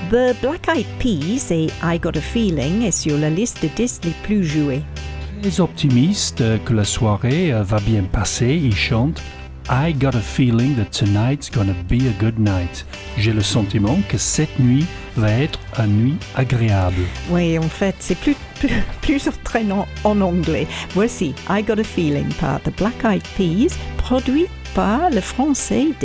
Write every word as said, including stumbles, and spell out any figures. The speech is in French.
The Black Eyed Peas et I Got a Feeling est sur la liste des disques les plus joués. Les optimistes que la soirée va bien passer, ils chantent I got a feeling that tonight's gonna be a good night. J'ai le sentiment que cette nuit va être une nuit agréable. Oui, en fait, c'est plus, plus, plus entraînant en anglais. Voici I Got a Feeling par The Black Eyed Peas, produit par le français